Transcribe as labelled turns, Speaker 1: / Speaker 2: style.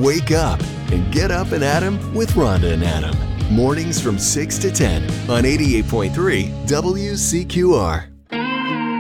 Speaker 1: Wake up and get up and at 'em with Rhonda and Adam. Mornings from 6 to 10 on 88.3 WCQR.